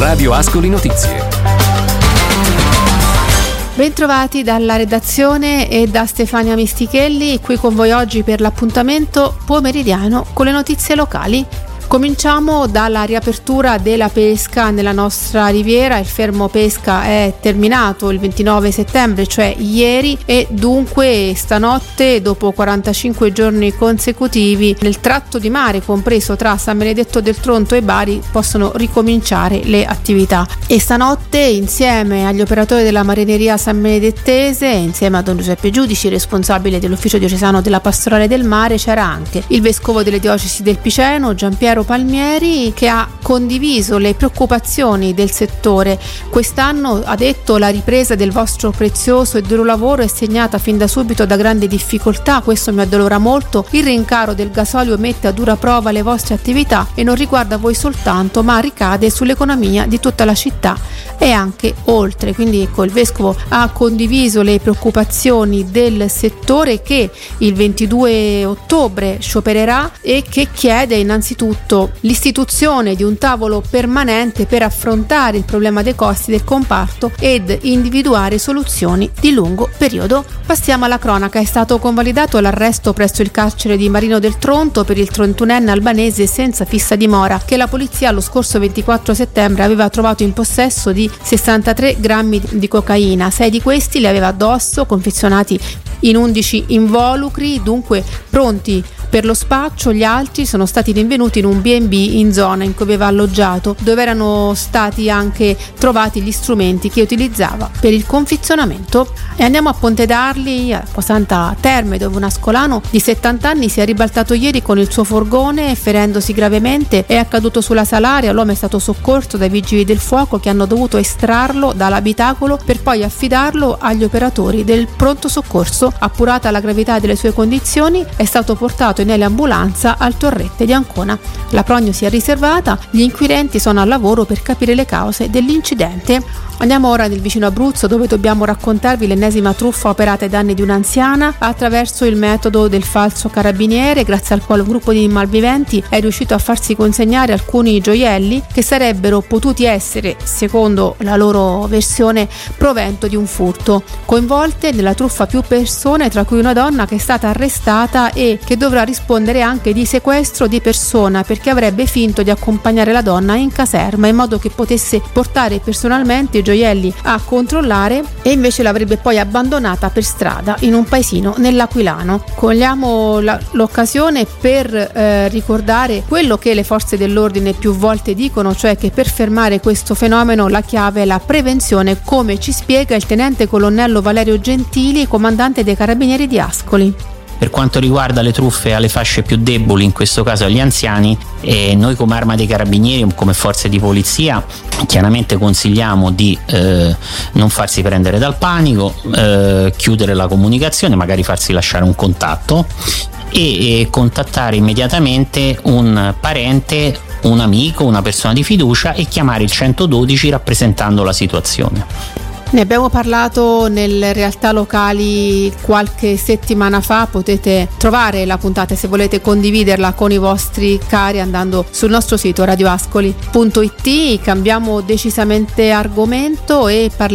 Radio Ascoli Notizie. Bentrovati dalla redazione e da Stefania Mistichelli, qui con voi oggi per l'appuntamento pomeridiano con le notizie locali. Cominciamo dalla riapertura della pesca nella nostra riviera. Il fermo pesca è terminato il 29 settembre, cioè ieri, e dunque stanotte, dopo 45 giorni consecutivi, nel tratto di mare compreso tra San Benedetto del Tronto e Bari possono ricominciare le attività. E stanotte, insieme agli operatori della Marineria San Benedettese, insieme a Don Giuseppe Giudici, responsabile dell'ufficio diocesano della Pastorale del Mare, c'era anche il vescovo delle diocesi del Piceno, Giampiero Palmieri, che ha condiviso le preoccupazioni del settore. Quest'anno, ha detto, la ripresa del vostro prezioso e duro lavoro è segnata fin da subito da grandi difficoltà. Questo mi addolora molto. Il rincaro del gasolio mette a dura prova le vostre attività e non riguarda voi soltanto, ma ricade sull'economia di tutta la città e anche oltre. Quindi ecco, il vescovo ha condiviso le preoccupazioni del settore, che il 22 ottobre sciopererà e che chiede innanzitutto l'istituzione di un tavolo permanente per affrontare il problema dei costi del comparto ed individuare soluzioni di lungo periodo. Passiamo alla cronaca. È stato convalidato l'arresto presso il carcere di Marino del Tronto per il 31enne albanese senza fissa dimora, che la polizia lo scorso 24 settembre aveva trovato in possesso di 63 grammi di cocaina. 6 di questi li aveva addosso, confezionati in 11 involucri, dunque pronti per lo spaccio. Gli altri sono stati rinvenuti in un B&B in zona in cui aveva alloggiato, dove erano stati anche trovati gli strumenti che utilizzava per il confezionamento. E andiamo a Ponte d'Arli, a Santa Terme, dove un ascolano di 70 anni si è ribaltato ieri con il suo furgone, ferendosi gravemente. È accaduto sulla Salaria. L'uomo è stato soccorso dai vigili del fuoco, che hanno dovuto estrarlo dall'abitacolo per poi affidarlo agli operatori del pronto soccorso. Appurata la gravità delle sue condizioni, è stato portato in eliambulanza al Torrette di Ancona. La prognosi è riservata, gli inquirenti sono al lavoro per capire le cause dell'incidente. Andiamo ora nel vicino Abruzzo, dove dobbiamo raccontarvi l'ennesima truffa operata ai danni di un'anziana attraverso il metodo del falso carabiniere, grazie al quale un gruppo di malviventi è riuscito a farsi consegnare alcuni gioielli che sarebbero potuti essere, secondo la loro versione, provento di un furto. Coinvolte nella truffa più persone, tra cui una donna che è stata arrestata e che dovrà rispondere anche di sequestro di persona, perché avrebbe finto di accompagnare la donna in caserma in modo che potesse portare personalmente i gioielli a controllare, e invece l'avrebbe poi abbandonata per strada in un paesino nell'Aquilano. Cogliamo l'occasione per ricordare quello che le forze dell'ordine più volte dicono, cioè che per fermare questo fenomeno la chiave è la prevenzione, come ci spiega il tenente colonnello Valerio Gentili, comandante dei Carabinieri di Ascoli. Per quanto riguarda le truffe alle fasce più deboli, in questo caso agli anziani, noi come Arma dei Carabinieri, come forze di polizia, chiaramente consigliamo di non farsi prendere dal panico, chiudere la comunicazione, magari farsi lasciare un contatto e contattare immediatamente un parente, un amico, una persona di fiducia, e chiamare il 112 rappresentando la situazione. Ne abbiamo parlato nelle realtà locali qualche settimana fa. Potete trovare la puntata, se volete condividerla con i vostri cari, andando sul nostro sito radioascoli.it. Cambiamo decisamente argomento e parliamo